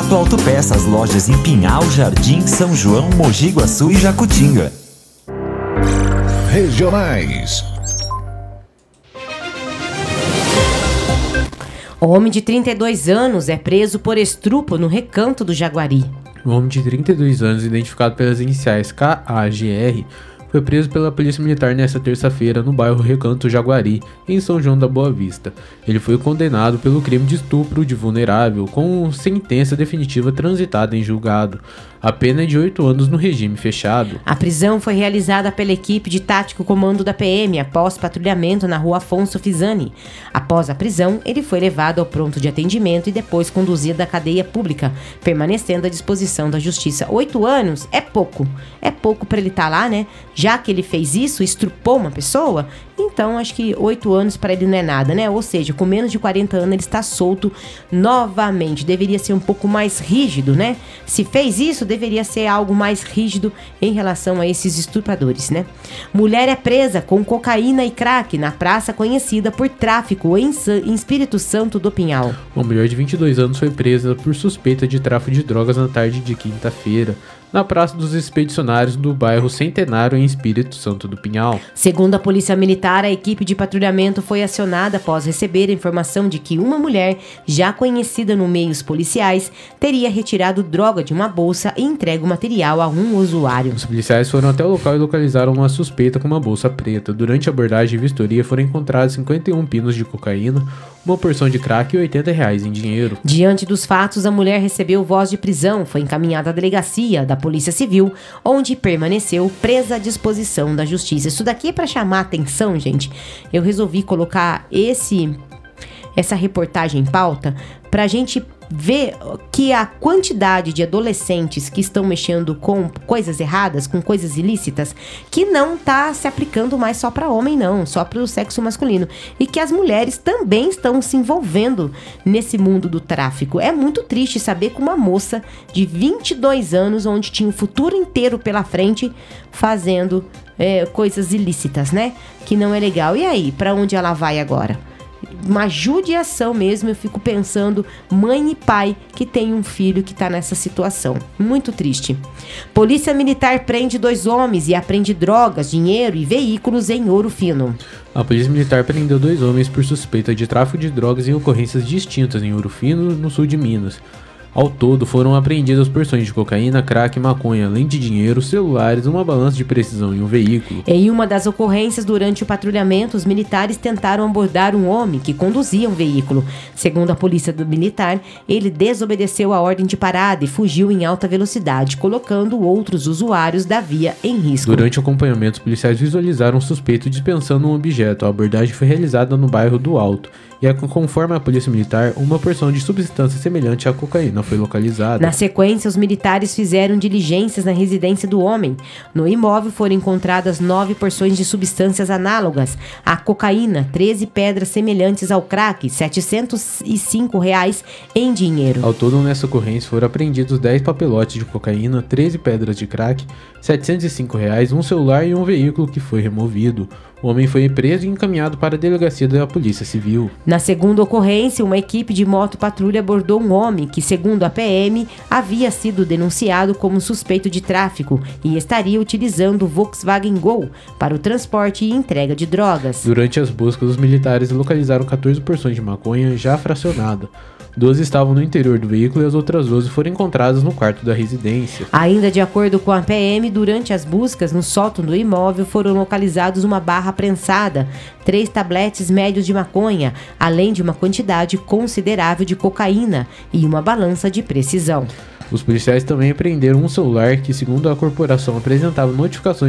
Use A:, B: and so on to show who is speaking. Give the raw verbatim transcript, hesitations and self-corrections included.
A: Sato Autopeças, lojas em Pinhal, Jardim, São João, Mogi Guaçu e Jacutinga.
B: Regionais.
C: Homem de trinta e dois anos é preso por estupro no Recanto do Jaguari.
D: Um homem de trinta e dois anos, identificado pelas iniciais K A G R, foi preso pela Polícia Militar nesta terça-feira no bairro Recanto Jaguari, em São João da Boa Vista. Ele foi condenado pelo crime de estupro de vulnerável, com sentença definitiva transitada em julgado. A pena é de oito anos no regime fechado.
C: A prisão foi realizada pela equipe de tático comando da P M após patrulhamento na rua Afonso Fisani. Após a prisão, ele foi levado ao pronto de atendimento e depois conduzido à cadeia pública, permanecendo à disposição da justiça. Oito anos é pouco. É pouco para ele estar lá, né? Já que ele fez isso, estrupou uma pessoa, então acho que oito anos para ele não é nada, né? Ou seja, com menos de quarenta anos ele está solto novamente. Deveria ser um pouco mais rígido, né? Se fez isso, deveria ser algo mais rígido em relação a esses estupradores, né? Mulher é presa com cocaína e crack na praça conhecida por tráfico em, em Espírito Santo do Pinhal.
D: Uma mulher de vinte e dois anos foi presa por suspeita de tráfico de drogas na tarde de quinta-feira, na Praça dos Expedicionários do bairro Centenário, em Espírito Santo do Pinhal.
C: Segundo a Polícia Militar, a equipe de patrulhamento foi acionada após receber a informação de que uma mulher, já conhecida no meios policiais, teria retirado droga de uma bolsa e entregue o material a um usuário.
D: Os policiais foram até o local e localizaram uma suspeita com uma bolsa preta. Durante a abordagem e vistoria foram encontrados cinquenta e um pinos de cocaína, uma porção de crack e oitenta reais em dinheiro.
C: Diante dos fatos, a mulher recebeu voz de prisão, foi encaminhada à delegacia da Polícia Civil, onde permaneceu presa à disposição da Justiça. Isso daqui é para chamar a atenção, gente. Eu resolvi colocar esse, essa reportagem em pauta para a gente ver que a quantidade de adolescentes que estão mexendo com coisas erradas, com coisas ilícitas, que não está se aplicando mais só para homem, não, só para o sexo masculino. E que as mulheres também estão se envolvendo nesse mundo do tráfico. É muito triste saber que uma moça de vinte e dois anos, onde tinha o futuro inteiro pela frente, fazendo é, coisas ilícitas, né? Que não é legal. E aí, para onde ela vai agora? Uma judiação mesmo. Eu fico pensando, mãe e pai que tem um filho que está nessa situação. Muito triste. Polícia Militar prende dois homens e apreende drogas, dinheiro e veículos em Ouro Fino.
D: A Polícia Militar prendeu dois homens por suspeita de tráfico de drogas em ocorrências distintas em Ouro Fino, no sul de Minas. Ao todo, foram apreendidas porções de cocaína, crack, maconha, além de dinheiro, celulares, uma balança de precisão e um veículo.
C: Em uma das ocorrências, durante o patrulhamento, os militares tentaram abordar um homem que conduzia um veículo. Segundo a polícia militar, ele desobedeceu a ordem de parada e fugiu em alta velocidade, colocando outros usuários da via em risco.
D: Durante o acompanhamento, os policiais visualizaram um suspeito dispensando um objeto. A abordagem foi realizada no bairro do Alto. E, conforme a Polícia Militar, uma porção de substância semelhante à cocaína foi localizada.
C: Na sequência, os militares fizeram diligências na residência do homem. No imóvel foram encontradas nove porções de substâncias análogas à cocaína, treze pedras semelhantes ao crack, setecentos e cinco reais em dinheiro.
D: Ao todo, nessa ocorrência, foram apreendidos dez papelotes de cocaína, treze pedras de crack, setecentos e cinco reais, um celular e um veículo que foi removido. O homem foi preso e encaminhado para a delegacia da Polícia Civil.
C: Na segunda ocorrência, uma equipe de moto-patrulha abordou um homem que, segundo a P M, havia sido denunciado como suspeito de tráfico e estaria utilizando o Volkswagen Gol para o transporte e entrega de drogas.
D: Durante as buscas, os militares localizaram quatorze porções de maconha já fracionada. doze estavam no interior do veículo e as outras doze foram encontradas no quarto da residência.
C: Ainda de acordo com a P M, durante as buscas no sótão do imóvel foram localizados uma barra prensada, três tabletes médios de maconha, além de uma quantidade considerável de cocaína e uma balança de precisão.
D: Os policiais também apreenderam um celular que, segundo a corporação, apresentava notificações